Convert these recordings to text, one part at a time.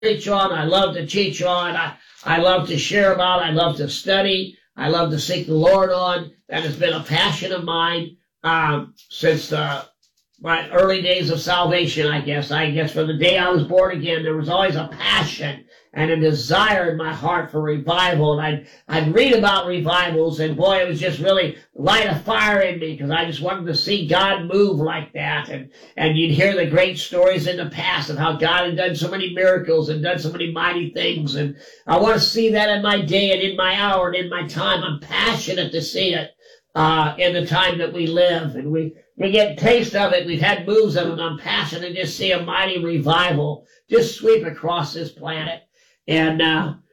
preach on, I love to teach on, I love to share about, I love to study, I love to seek the Lord on. That has been a passion of mine since my early days of salvation, I guess. From the day I was born again, there was always a passion and a desire in my heart for revival. And I'd read about revivals, and boy, it was just really light a fire in me, because I just wanted to see God move like that. And you'd hear the great stories in the past of how God had done so many miracles and done so many mighty things. And I want to see that in my day and in my hour and in my time. I'm passionate to see it in the time that we live. And we get a taste of it. We've had moves of it. I'm passionate to just see a mighty revival just sweep across this planet. And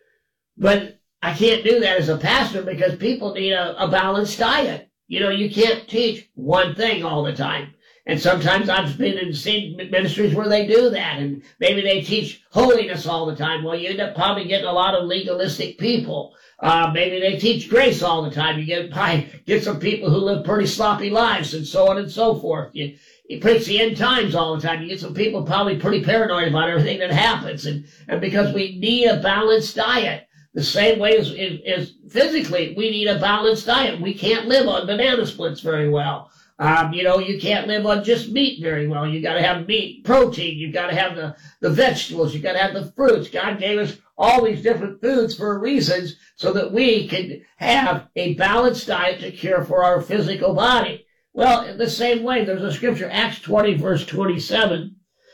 but I can't do that as a pastor, because people need a balanced diet. You know, you can't teach one thing all the time. And sometimes I've been in seen ministries where they do that, and maybe they teach holiness all the time. Well, you end up probably getting a lot of legalistic people. Maybe they teach grace all the time. You get some people who live pretty sloppy lives, and so on and so forth. You preach the end times all the time. You get some people probably pretty paranoid about everything that happens. And because we need a balanced diet, the same way as physically, we need a balanced diet. We can't live on banana splits very well. You can't live on just meat very well. You got to have meat, protein. You got to have the vegetables. You got to have the fruits. God gave us all these different foods for reasons so that we can have a balanced diet to care for our physical body. Well, in the same way, there's a scripture, Acts 20, verse 27,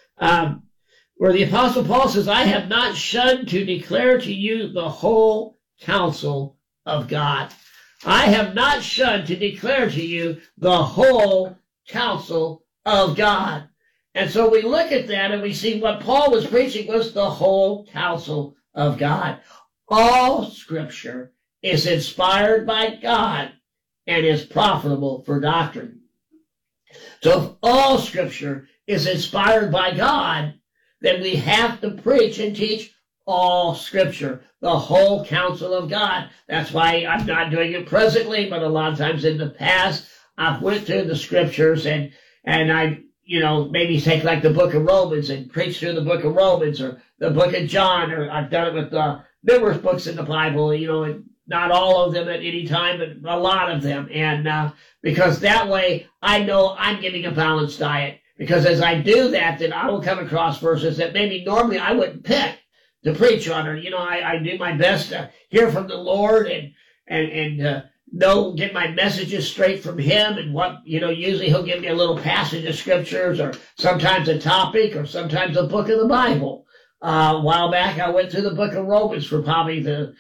where the Apostle Paul says, I have not shunned to declare to you the whole counsel of God. I have not shunned to declare to you the whole counsel of God. And so we look at that and we see what Paul was preaching was the whole counsel of God. All scripture is inspired by God and is profitable for doctrine. So if all scripture is inspired by God, then we have to preach and teach all scripture, the whole counsel of God. That's why I'm not doing it presently, but a lot of times in the past, I've went through the scriptures and I, maybe take like the book of Romans and preach through the book of Romans or the book of John, or I've done it with numerous books in the Bible, and not all of them at any time, but a lot of them. And because that way I know I'm getting a balanced diet. Because as I do that, then I will come across verses that maybe normally I wouldn't pick to preach on. Or, I do my best to hear from the Lord and get my messages straight from Him. And usually He'll give me a little passage of scriptures, or sometimes a topic, or sometimes a book of the Bible. A while back, I went through the book of Romans for probably the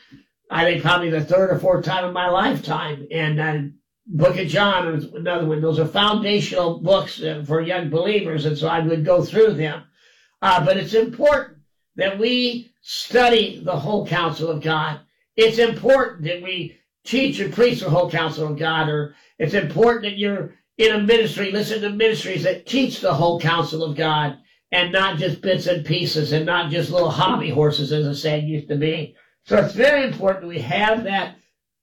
third or fourth time in my lifetime. And book of John is another one. Those are foundational books for young believers, and so I would go through them. But it's important that we study the whole counsel of God. It's important that we teach and preach the whole counsel of God, or it's important that you're in a ministry, listen to ministries that teach the whole counsel of God, and not just bits and pieces, and not just little hobby horses, as the saying used to be. So it's very important we have that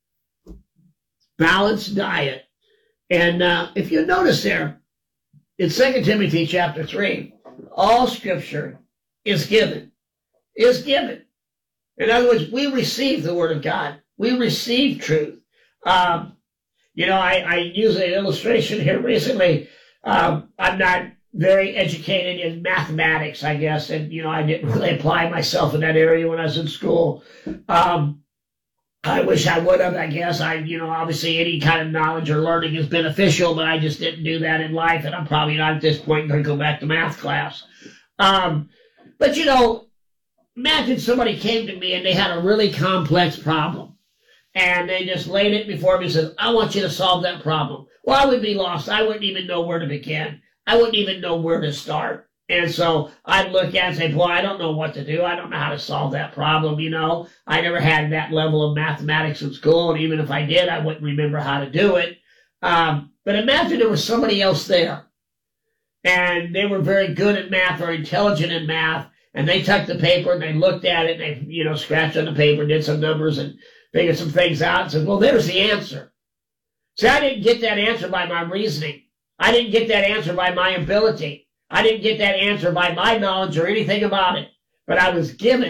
balanced diet. And if you notice there, in 2 Timothy chapter 3, all scripture is given. Is given. In other words, we receive the word of God. We receive truth. I use an illustration here recently. I'm not very educated in mathematics, I guess, and, I didn't really apply myself in that area when I was in school. I wish I would have, I guess. Obviously any kind of knowledge or learning is beneficial, but I just didn't do that in life, and I'm probably not at this point going to go back to math class. But imagine somebody came to me and they had a really complex problem, and they just laid it before me and said, I want you to solve that problem. Well, I would be lost. I wouldn't even know where to begin. I wouldn't even know where to start. And so I'd look at it and say, boy, I don't know what to do. I don't know how to solve that problem, I never had that level of mathematics in school, and even if I did, I wouldn't remember how to do it. But imagine there was somebody else there, and they were very good at math, very intelligent in math, and they took the paper and they looked at it, and they, scratched on the paper, did some numbers and figured some things out and said, well, there's the answer. See, I didn't get that answer by my reasoning. I didn't get that answer by my ability. I didn't get that answer by my knowledge or anything about it. but I was given